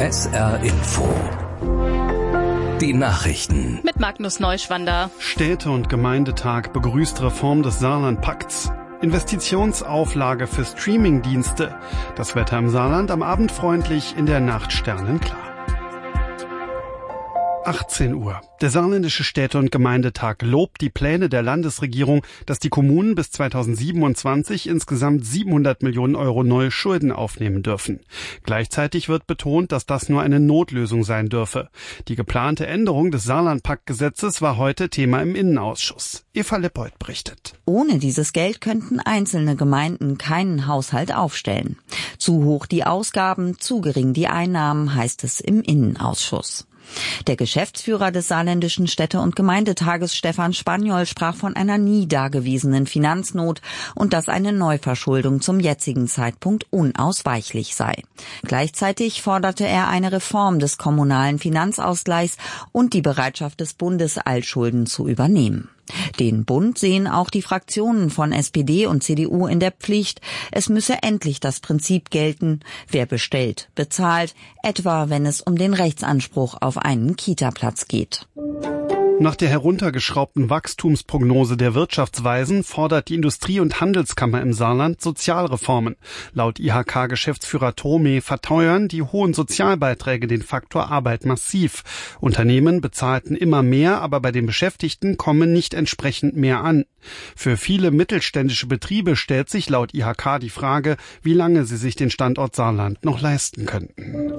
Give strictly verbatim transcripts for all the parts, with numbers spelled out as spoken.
S R Info. Die Nachrichten. Mit Magnus Neuschwander. Städte- und Gemeindetag begrüßt Reform des Saarland-Pakts. Investitionsauflage für Streamingdienste. Das Wetter im Saarland am Abend freundlich, in der Nacht sternenklar. achtzehn Uhr. Der saarländische Städte- und Gemeindetag lobt die Pläne der Landesregierung, dass die Kommunen bis zweitausendsiebenundzwanzig insgesamt siebenhundert Millionen Euro neue Schulden aufnehmen dürfen. Gleichzeitig wird betont, dass das nur eine Notlösung sein dürfe. Die geplante Änderung des Saarland-Pakt-Gesetzes war heute Thema im Innenausschuss. Eva Lippold berichtet. Ohne dieses Geld könnten einzelne Gemeinden keinen Haushalt aufstellen. Zu hoch die Ausgaben, zu gering die Einnahmen, heißt es im Innenausschuss. Der Geschäftsführer des saarländischen Städte- und Gemeindetages Stefan Spaniol sprach von einer nie dagewesenen Finanznot und dass eine Neuverschuldung zum jetzigen Zeitpunkt unausweichlich sei. Gleichzeitig forderte er eine Reform des kommunalen Finanzausgleichs und die Bereitschaft des Bundes, Altschulden zu übernehmen. Den Bund sehen auch die Fraktionen von S P D und C D U in der Pflicht. Es müsse endlich das Prinzip gelten, wer bestellt, bezahlt, etwa wenn es um den Rechtsanspruch auf einen Kita-Platz geht. Nach der heruntergeschraubten Wachstumsprognose der Wirtschaftsweisen fordert die Industrie- und Handelskammer im Saarland Sozialreformen. Laut I H K-Geschäftsführer Thome verteuern die hohen Sozialbeiträge den Faktor Arbeit massiv. Unternehmen bezahlten immer mehr, aber bei den Beschäftigten kommen nicht entsprechend mehr an. Für viele mittelständische Betriebe stellt sich laut I H K die Frage, wie lange sie sich den Standort Saarland noch leisten könnten.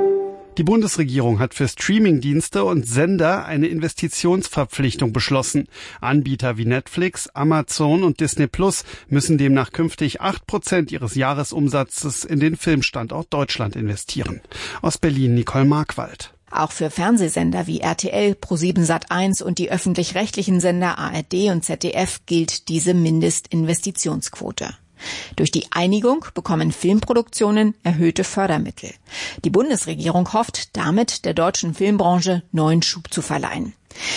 Die Bundesregierung hat für Streamingdienste und Sender eine Investitionsverpflichtung beschlossen. Anbieter wie Netflix, Amazon und Disney Plus müssen demnach künftig acht Prozent ihres Jahresumsatzes in den Filmstandort Deutschland investieren. Aus Berlin Nicole Markwald. Auch für Fernsehsender wie R T L, ProSieben Sat eins und die öffentlich-rechtlichen Sender A R D und Z D F gilt diese Mindestinvestitionsquote. Durch die Einigung bekommen Filmproduktionen erhöhte Fördermittel. Die Bundesregierung hofft, damit der deutschen Filmbranche neuen Schub zu verleihen.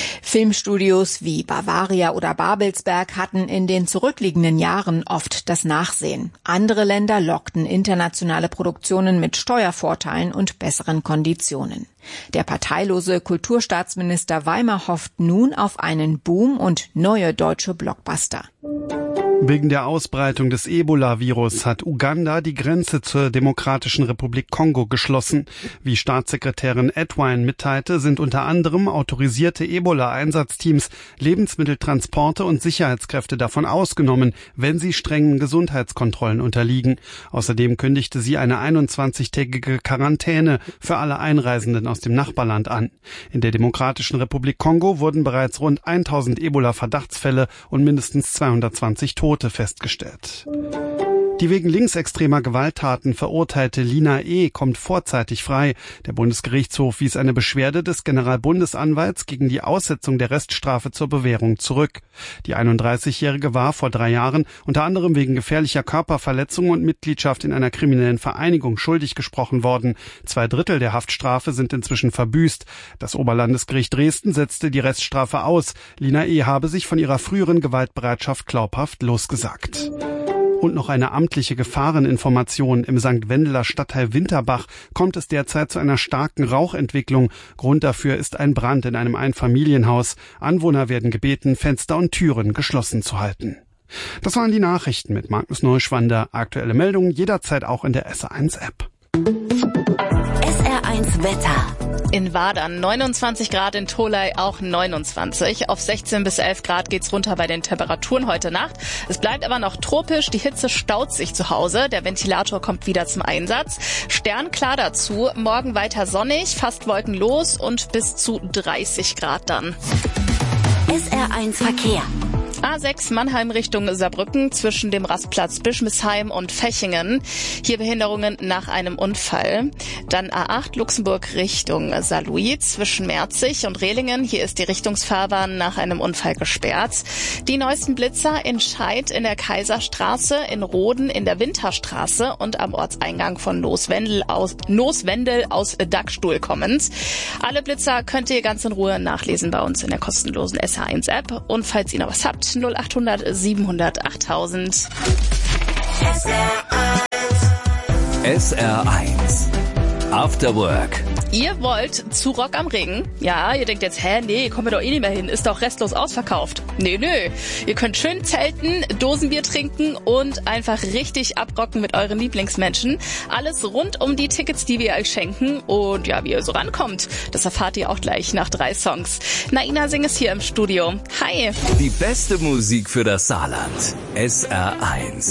Filmstudios wie Bavaria oder Babelsberg hatten in den zurückliegenden Jahren oft das Nachsehen. Andere Länder lockten internationale Produktionen mit Steuervorteilen und besseren Konditionen. Der parteilose Kulturstaatsminister Weimer hofft nun auf einen Boom und neue deutsche Blockbuster. Wegen der Ausbreitung des Ebola-Virus hat Uganda die Grenze zur Demokratischen Republik Kongo geschlossen. Wie Staatssekretärin Edwine mitteilte, sind unter anderem autorisierte Ebola-Einsatzteams, Lebensmitteltransporte und Sicherheitskräfte davon ausgenommen, wenn sie strengen Gesundheitskontrollen unterliegen. Außerdem kündigte sie eine einundzwanzigtägige Quarantäne für alle Einreisenden aus dem Nachbarland an. In der Demokratischen Republik Kongo wurden bereits rund tausend Ebola-Verdachtsfälle und mindestens zweihundertzwanzig Tote festgestellt. Die wegen linksextremer Gewalttaten verurteilte Lina E. kommt vorzeitig frei. Der Bundesgerichtshof wies eine Beschwerde des Generalbundesanwalts gegen die Aussetzung der Reststrafe zur Bewährung zurück. Die einunddreißigjährige war vor drei Jahren unter anderem wegen gefährlicher Körperverletzung und Mitgliedschaft in einer kriminellen Vereinigung schuldig gesprochen worden. Zwei Drittel der Haftstrafe sind inzwischen verbüßt. Das Oberlandesgericht Dresden setzte die Reststrafe aus. Lina E. habe sich von ihrer früheren Gewaltbereitschaft glaubhaft losgesagt. Und noch eine amtliche Gefahreninformation. Im Sankt Wendeler Stadtteil Winterbach kommt es derzeit zu einer starken Rauchentwicklung. Grund dafür ist ein Brand in einem Einfamilienhaus. Anwohner werden gebeten, Fenster und Türen geschlossen zu halten. Das waren die Nachrichten mit Magnus Neuschwander. Aktuelle Meldungen jederzeit auch in der S R eins App. S R eins Wetter. In Wadern neunundzwanzig Grad, in Tholey auch neunundzwanzig. Auf sechzehn bis elf Grad geht's runter bei den Temperaturen heute Nacht. Es bleibt aber noch tropisch, die Hitze staut sich zu Hause. Der Ventilator kommt wieder zum Einsatz. Sternklar dazu, morgen weiter sonnig, fast wolkenlos und bis zu dreißig Grad dann. S R eins Verkehr. A sechs Mannheim Richtung Saarbrücken zwischen dem Rastplatz Bischmisheim und Fechingen. Hier Behinderungen nach einem Unfall. Dann A acht Luxemburg Richtung Saarlouis zwischen Merzig und Rehlingen. Hier ist die Richtungsfahrbahn nach einem Unfall gesperrt. Die neuesten Blitzer in Scheid in der Kaiserstraße, in Roden in der Winterstraße und am Ortseingang von Nooswendel aus, Nooswendel aus Dackstuhl kommend. Alle Blitzer könnt ihr ganz in Ruhe nachlesen bei uns in der kostenlosen S R eins App. Und falls ihr noch was habt, null acht hundert siebenhundert achttausend. S R eins After Work. Ihr wollt zu Rock am Ring? Ja, ihr denkt jetzt, hä, nee, kommen wir doch eh nicht mehr hin, ist doch restlos ausverkauft. Nee, nee, ihr könnt schön zelten, Dosenbier trinken und einfach richtig abrocken mit euren Lieblingsmenschen. Alles rund um die Tickets, die wir euch schenken und ja, wie ihr so rankommt, das erfahrt ihr auch gleich nach drei Songs. Naina Singh ist hier im Studio. Hi! Die beste Musik für das Saarland. S R eins.